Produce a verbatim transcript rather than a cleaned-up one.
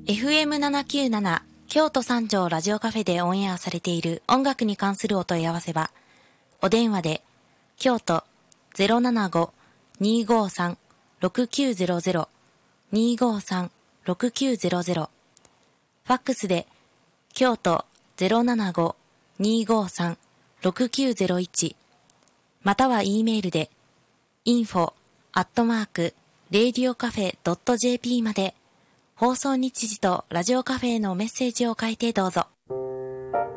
エフエムななきゅうなな 京都三条ラジオカフェでオンエアされている音楽に関するお問い合わせは、お電話で京都 ゼロななご にーごーさん ろくきゅうゼロゼロ にーごーさん ろくきゅうゼロゼロ、ファックスで京都 ゼロななご にーごーさん ろくきゅうゼロいち、または E メールで インフォ アットマーク レディオカフェ ドット ジェーピー まで放送日時とラジオカフェへのメッセージを書いてどうぞ。